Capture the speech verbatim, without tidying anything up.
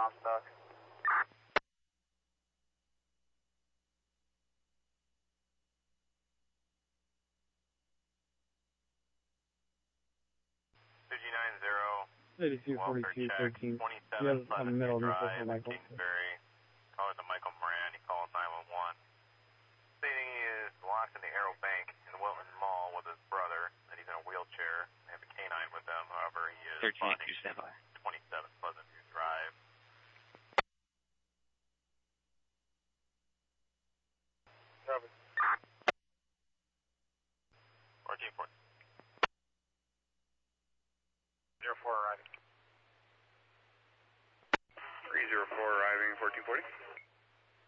Comstock. two G nine zero. eighty-two forty-two thirteen. You have a middle nickel for Michael. Kingsbury. Calling to Michael Moran. He calls nine one one. Stating he is locked in the Arrow Bank in the Wilton Mall with his brother, and he's in a wheelchair. They have a canine with them. However, he is thirteen two stand by. twenty-seven Pleasant View Drive. Copy. fourteen forty. zero four arriving. three zero four arriving, fourteen forty.